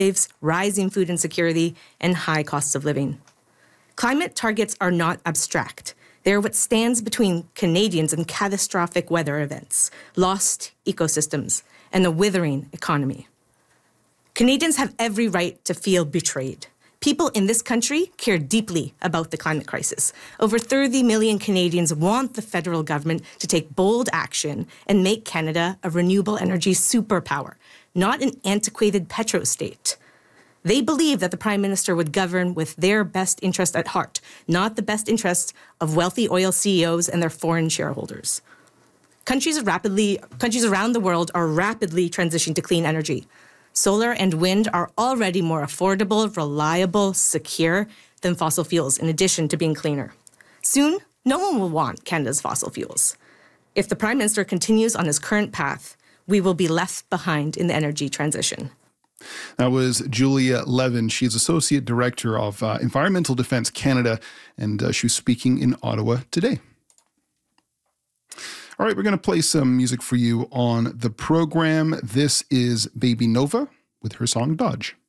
lives, rising food insecurity, and high costs of living. Climate targets are not abstract. They are what stands between Canadians and catastrophic weather events, lost ecosystems, and a withering economy. Canadians have every right to feel betrayed. People in this country care deeply about the climate crisis. Over 30 million Canadians want the federal government to take bold action and make Canada a renewable energy superpower, not an antiquated petrostate. They believe that the Prime Minister would govern with their best interest at heart, not the best interests of wealthy oil CEOs and their foreign shareholders. Countries around the world are rapidly transitioning to clean energy. Solar and wind are already more affordable, reliable, secure than fossil fuels, in addition to being cleaner. Soon, no one will want Canada's fossil fuels. If the Prime Minister continues on his current path, we will be left behind in the energy transition. That was Julia Levin. She's Associate Director of Environmental Defence Canada, and she was speaking in Ottawa today. All right, we're going to play some music for you on the program. This is Baby Nova with her song Dodge.